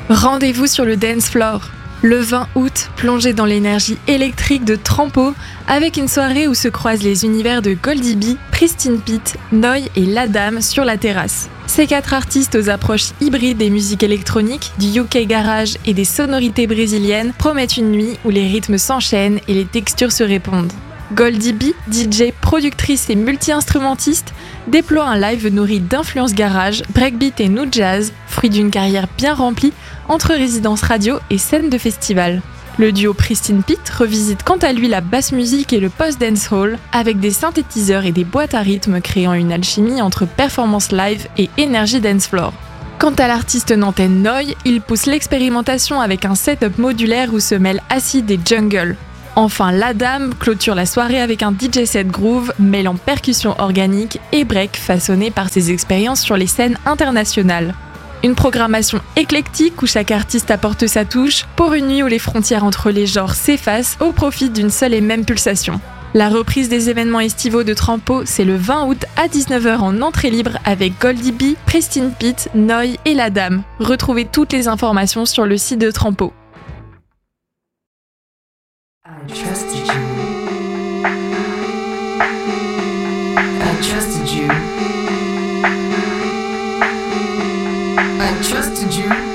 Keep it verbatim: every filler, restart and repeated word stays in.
Rendez-vous sur le dance floor. Le vingt août, plongez dans l'énergie électrique de Trampo avec une soirée où se croisent les univers de Goldie B, Pristine Pete, Noi et La Dame sur la terrasse. Ces quatre artistes aux approches hybrides des musiques électroniques, du U K garage et des sonorités brésiliennes promettent une nuit où les rythmes s'enchaînent et les textures se répondent. Goldie B, D J, productrice et multi-instrumentiste, déploie un live nourri d'influences garage, breakbeat et nu jazz, fruit d'une carrière bien remplie entre résidences radio et scènes de festival. Le duo Pristine Pete revisite quant à lui la basse musique et le post-dancehall avec des synthétiseurs et des boîtes à rythme créant une alchimie entre performance live et énergie dancefloor. Quant à l'artiste nantais Noi, il pousse l'expérimentation avec un setup modulaire où se mêlent acid et jungle. Enfin, La Dame clôture la soirée avec un D J set groove mêlant percussion organique et break façonné par ses expériences sur les scènes internationales. Une programmation éclectique où chaque artiste apporte sa touche pour une nuit où les frontières entre les genres s'effacent au profit d'une seule et même pulsation. La reprise des événements estivaux de Trampo, c'est le vingt août à dix-neuf heures en entrée libre avec Goldie B, Pristine Pete, Noi et La Dame. Retrouvez toutes les informations sur le site de Trampo. I trusted you. I trusted you. I trusted you.